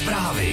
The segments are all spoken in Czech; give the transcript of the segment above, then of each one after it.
Zprávy.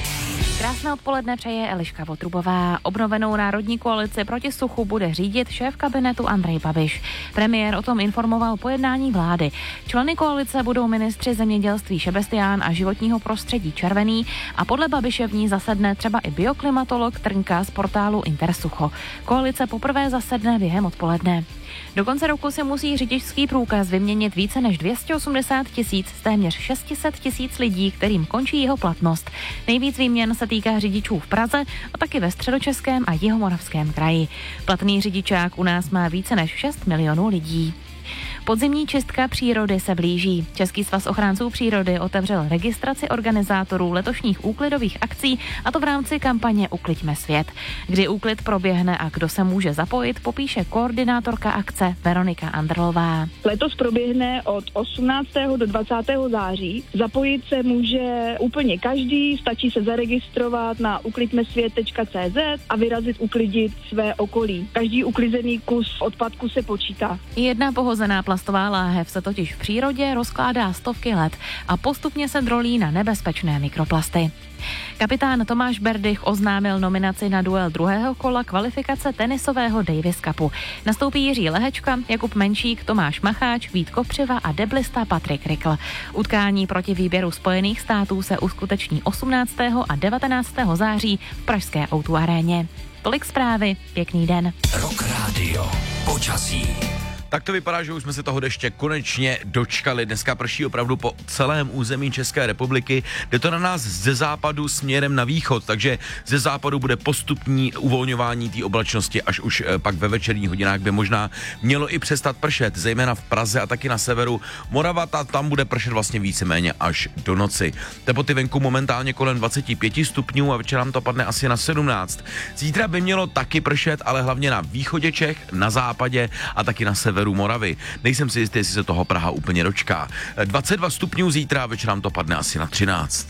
Krásné odpoledne přeje Eliška Votrubová. Obnovenou národní koalici proti suchu bude řídit šéf kabinetu Andrej Babiš. Premiér o tom informoval po jednání vlády. Členy koalice budou ministři zemědělství Šebestián a životního prostředí Červený a podle Babiše v ní zasedne třeba i bioklimatolog Trnka z portálu Intersucho. Koalice poprvé zasedne během odpoledne. Do konce roku se musí řidičský průkaz vyměnit více než 280 000 z téměř 600 000 lidí, kterým končí jeho platnost. Nejvíc výměn se týká řidičů v Praze a taky ve Středočeském a Jihomoravském kraji. Platný řidičák u nás má více než 6 milionů lidí. Podzimní čistka přírody se blíží. Český svaz ochránců přírody otevřel registraci organizátorů letošních úklidových akcí, a to v rámci kampaně Ukliďme svět. Kdy úklid proběhne a kdo se může zapojit, popíše koordinátorka akce Veronika Andrlová. Letos proběhne od 18. do 20. září. Zapojit se může úplně každý, stačí se zaregistrovat na ukliďmesvět.cz a vyrazit uklidit své okolí. Každý uklizený kus odpadku se počítá. Jedna pohozená plastová láhev se totiž v přírodě rozkládá stovky let a postupně se drolí na nebezpečné mikroplasty. Kapitán Tomáš Berdych oznámil nominaci na duel druhého kola kvalifikace tenisového Davis Cupu. Nastoupí Jiří Lehečka, Jakub Menšík, Tomáš Macháč, Vít Kopřiva a deblista Patrik Rikl. Utkání proti výběru Spojených států se uskuteční 18. a 19. září v pražské O2 aréně. Tolik zprávy, pěkný den. Rock Radio. Počasí. Tak to vypadá, že už jsme se toho deště konečně dočkali. Dneska prší opravdu po celém území České republiky. Jde to na nás ze západu směrem na východ, takže ze západu bude postupní uvolňování té oblačnosti, až už pak ve večerních hodinách by možná mělo i přestat pršet, zejména v Praze a taky na severu. Morava, tam bude pršet vlastně víceméně až do noci. Teploty venku momentálně kolem 25 stupňů a večer nám to padne asi na 17. Zítra by mělo taky pršet, ale hlavně na východě Čech, na západě a taky na severu Moravy. Nejsem si jistý, jestli se toho Praha úplně dočká. 22 stupňů zítra, večer nám to padne asi na 13.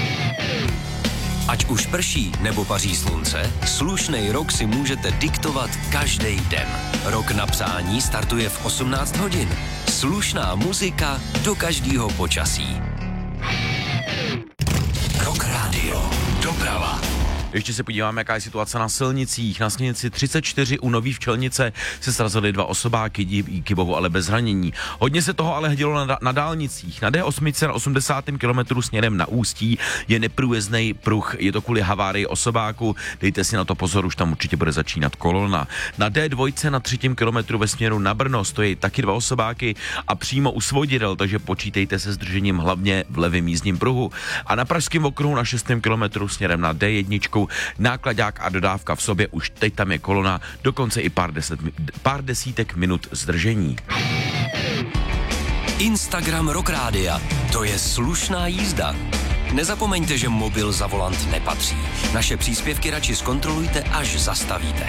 Ať už prší nebo paří slunce, slušnej rok si můžete diktovat každý den. Rok na psání startuje v 18 hodin. Slušná muzika do každého počasí. Rock Radio. Doprava. Ještě se podíváme, jaká je situace na silnicích. Na silnici 34 u Nový Včelnice se srazily 2 osobáky, díky bohu ale bez zranění. Hodně se toho ale dělo na dálnicích. Na D8 na 80. kilometru směrem na Ústí je neprůjezdný pruh. Je to kvůli havárii osobáku. Dejte si na to pozor, už tam určitě bude začínat kolona. Na D2 na 3. kilometru ve směru na Brno stojí taky 2 osobáky a přímo u Svodidel, takže počítejte se zdržením hlavně v levém jízdním pruhu. A na Pražském okruhu na 6. kilometru směrem na D1 nákladák a dodávka v sobě, už teď tam je kolona, dokonce i pár desítek minut zdržení. Instagram Rock Rádia. To je slušná jízda. Nezapomeňte, že mobil za volant nepatří. Naše příspěvky radši zkontrolujte, až zastavíte.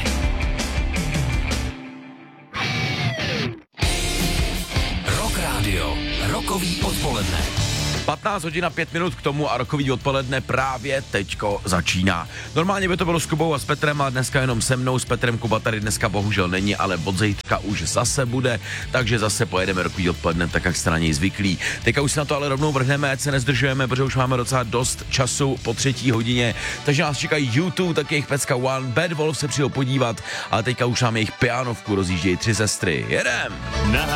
Rock Radio. Rokový odpoledne. 15 hodin a 5 minut k tomu a rokový odpoledne právě teďko začíná. Normálně by to bylo s Kubou a s Petrem a dneska jenom se mnou. S Petrem Kuba tady dneska bohužel není, ale od zítra už zase bude, takže zase pojedeme rokový odpoledne tak, jak jste na něj zvyklí. Teďka už se na to ale rovnou vrhneme, ať se nezdržujeme, protože už máme docela dost času po 3. hodině, takže nás čekají YouTube, tak jejich pecka One, Bad Wolf se přijel podívat, ale teďka už máme jejich pianovku, rozjíždějí 3 sestry. Jedem! Na